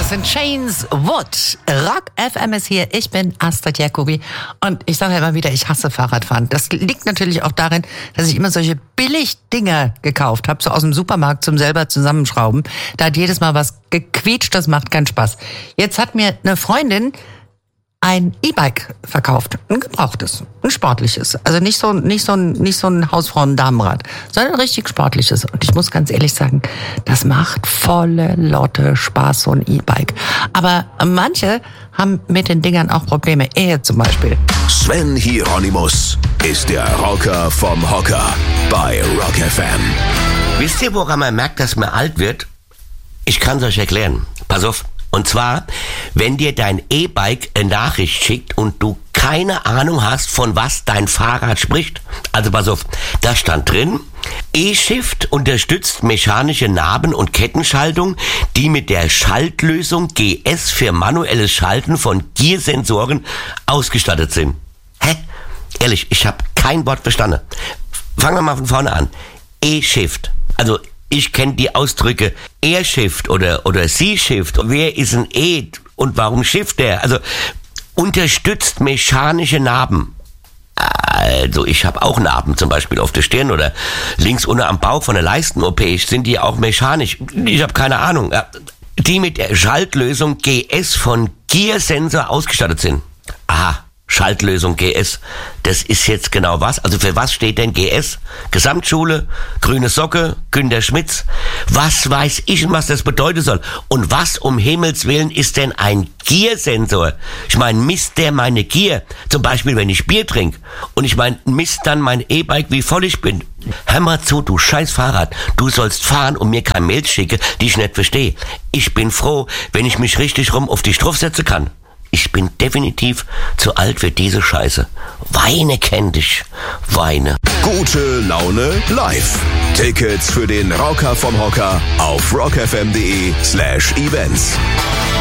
Alice in Chains, Wood. Rock FM ist hier. Ich bin Astrid Jacobi und ich sage ja immer wieder, ich hasse Fahrradfahren. Das liegt natürlich auch darin, dass ich immer solche Billigdinger gekauft habe, so aus dem Supermarkt zum selber zusammenschrauben. Da hat jedes Mal was gequietscht, das macht keinen Spaß. Jetzt hat mir eine Freundin ein E-Bike verkauft, ein gebrauchtes, ein sportliches, also nicht so ein Hausfrauen-Damenrad, sondern ein richtig sportliches. Und ich muss ganz ehrlich sagen, das macht volle Lotte Spaß, so ein E-Bike. Aber manche haben mit den Dingern auch Probleme, er zum Beispiel. Sven Hieronymus ist der Rocker vom Hocker bei Rock FM. Wisst ihr, woran man merkt, dass man alt wird? Ich kann es euch erklären. Pass auf. Und zwar, wenn dir dein E-Bike eine Nachricht schickt und du keine Ahnung hast, von was dein Fahrrad spricht. Also pass auf, da stand drin, E-Shift unterstützt mechanische Naben- und Kettenschaltung, die mit der Schaltlösung GS für manuelles Schalten von Gearsensoren ausgestattet sind. Hä? Ehrlich, ich habe kein Wort verstanden. Fangen wir mal von vorne an. E-Shift, also ich kenne die Ausdrücke Airshift oder Sea-Shift. Wer ist ein E und warum Shift der? Also unterstützt mechanische Narben. Also ich habe auch Narben, zum Beispiel auf der Stirn oder links unten am Bauch von der Leisten-OP. Sind die auch mechanisch? Ich habe keine Ahnung. Die mit der Schaltlösung GS von Gearsensor ausgestattet sind. Aha. Schaltlösung GS. Das ist jetzt genau was? Also für was steht denn GS? Gesamtschule, grüne Socke, Günter Schmitz. Was weiß ich, was das bedeuten soll? Und was um Himmels Willen ist denn ein Gearsensor? Ich meine, misst der meine Gier? Zum Beispiel, wenn ich Bier trinke. Und ich meine, misst dann mein E-Bike, wie voll ich bin. Hör mal zu, du scheiß Fahrrad. Du sollst fahren und mir keine Mails schicken, die ich nicht verstehe. Ich bin froh, wenn ich mich richtig rum auf die Struff setzen kann. Ich bin definitiv zu alt für diese Scheiße. Weine kenn dich. Weine. Gute Laune live. Tickets für den Rocker vom Hocker auf rockfm.de/events.